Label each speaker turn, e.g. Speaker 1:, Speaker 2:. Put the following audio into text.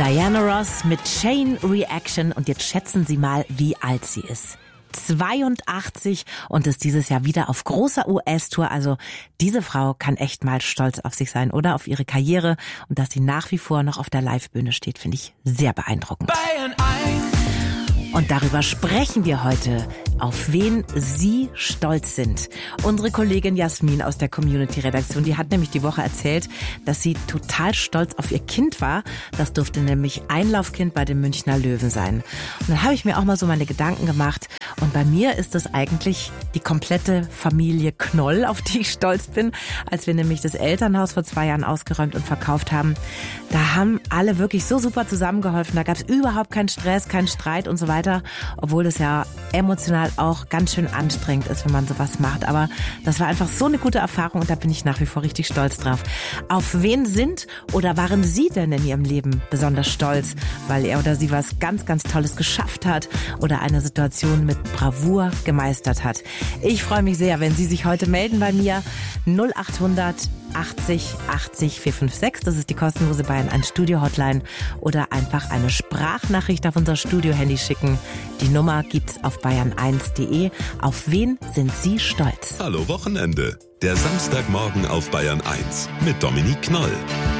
Speaker 1: Diana Ross mit Chain Reaction und jetzt schätzen Sie mal, wie alt sie ist. 82 und ist dieses Jahr wieder auf großer US-Tour. Also diese Frau kann echt mal stolz auf sich sein oder auf ihre Karriere und dass sie nach wie vor noch auf der Live-Bühne steht, finde ich sehr beeindruckend. Und darüber sprechen wir heute, auf wen Sie stolz sind. Unsere Kollegin Jasmin aus der Community-Redaktion, die hat nämlich die Woche erzählt, dass sie total stolz auf ihr Kind war. Das durfte nämlich Einlaufkind bei den Münchner Löwen sein. Und dann habe ich mir auch mal so meine Gedanken gemacht. Und bei mir ist es eigentlich die komplette Familie Knoll, auf die ich stolz bin. Als wir nämlich das Elternhaus vor 2 Jahren ausgeräumt und verkauft haben, da haben alle wirklich so super zusammengeholfen. Da gab es überhaupt keinen Stress, keinen Streit und so weiter. Obwohl es ja emotional auch ganz schön anstrengend ist, wenn man sowas macht. Aber das war einfach so eine gute Erfahrung und da bin ich nach wie vor richtig stolz drauf. Auf wen sind oder waren Sie denn in Ihrem Leben besonders stolz, weil er oder sie was ganz, ganz Tolles geschafft hat oder eine Situation mit Bravour gemeistert hat? Ich freue mich sehr, wenn Sie sich heute melden bei mir. 0800 80 80 456, das ist die kostenlose Bayern 1 Studio Hotline, oder einfach eine Sprachnachricht auf unser Studio-Handy schicken. Die Nummer gibt's auf bayern1.de. Auf wen sind Sie stolz?
Speaker 2: Hallo Wochenende, der Samstagmorgen auf Bayern 1 mit Dominique Knoll.